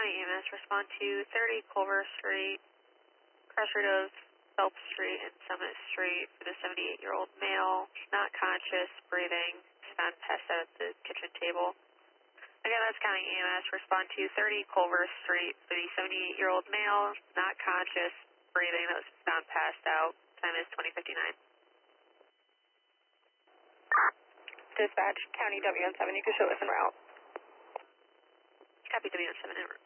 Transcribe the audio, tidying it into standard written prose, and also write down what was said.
County EMS, respond to 30 Culver Street, Crossroads, Phelps Street, and Summit Street for the 78-year-old male, not conscious, breathing, found passed out at the kitchen table. Again, that's County EMS, respond to 30 Culver Street for the 78-year-old male, not conscious, breathing, that was found passed out. Time is 20:59. Dispatch, County WN7, you can show us en route. Copy WN7 en route.